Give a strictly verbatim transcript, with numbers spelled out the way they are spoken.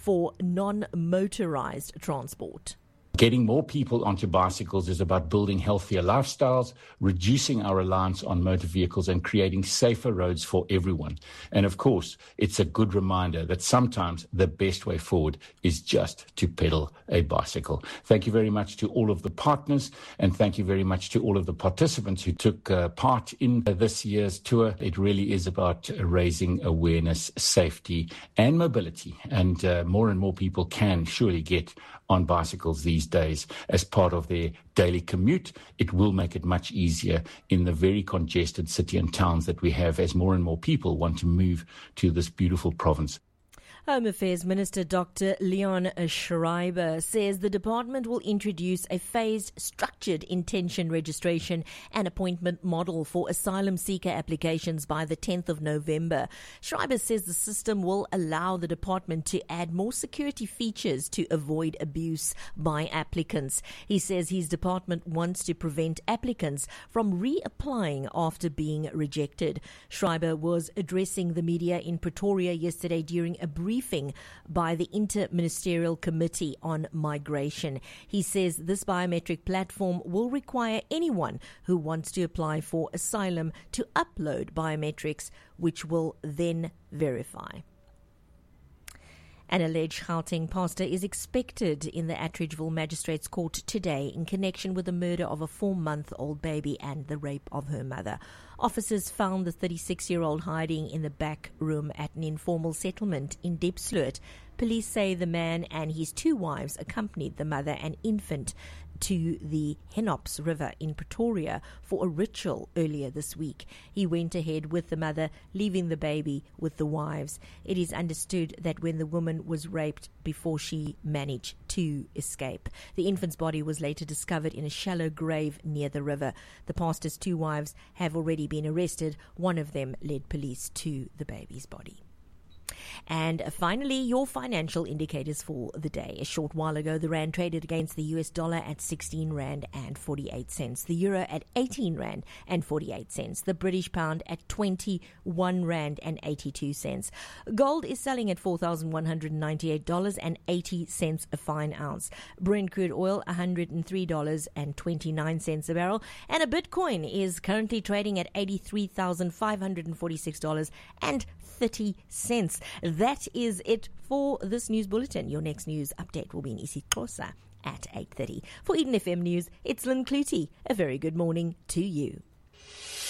for non-motorized transport. Getting more people onto bicycles is about building healthier lifestyles, reducing our reliance on motor vehicles, and creating safer roads for everyone. And of course, it's a good reminder that sometimes the best way forward is just to pedal a bicycle. Thank you very much to all of the partners, and thank you very much to all of the participants who took uh, part in uh, this year's tour. It really is about uh, raising awareness, safety, and mobility. And uh, more and more people can surely get on bicycles these days as part of their daily commute. It will make it much easier in the very congested city and towns that we have as more and more people want to move to this beautiful province. Home Affairs Minister Doctor Leon Schreiber says the department will introduce a phased, structured intention registration and appointment model for asylum seeker applications by the tenth of November. Schreiber says the system will allow the department to add more security features to avoid abuse by applicants. He says his department wants to prevent applicants from reapplying after being rejected. Schreiber was addressing the media in Pretoria yesterday during a brief briefing by the Inter-Ministerial Committee on Migration. He says this biometric platform will require anyone who wants to apply for asylum to upload biometrics, which will then verify. An alleged Gauteng pastor is expected in the Atteridgeville Magistrates Court today in connection with the murder of a four-month-old baby and the rape of her mother. Officers found the thirty-six-year-old hiding in the back room at an informal settlement in Diepsloot. Police say the man and his two wives accompanied the mother and infant to the Henops River in Pretoria for a ritual earlier this week. He went ahead with the mother, leaving the baby with the wives. It is understood that when the woman was raped before she managed to escape. The infant's body was later discovered in a shallow grave near the river. The pastor's two wives have already been arrested. One of them led police to the baby's body. And finally, your financial indicators for the day. A short while ago, the rand traded against the U S dollar at sixteen rand and forty-eight cents. The euro at eighteen rand and forty-eight cents. The British pound at twenty-one rand and eighty-two cents. Gold is selling at four thousand one hundred ninety-eight dollars and eighty cents a fine ounce. Brent crude oil, one hundred three dollars and twenty-nine cents a barrel. And a Bitcoin is currently trading at eighty-three thousand five hundred forty-six dollars and thirty cents. That is it for this news bulletin. Your next news update will be in isiXhosa at eight thirty. For Eden F M News, it's Lynn Clutie. A very good morning to you.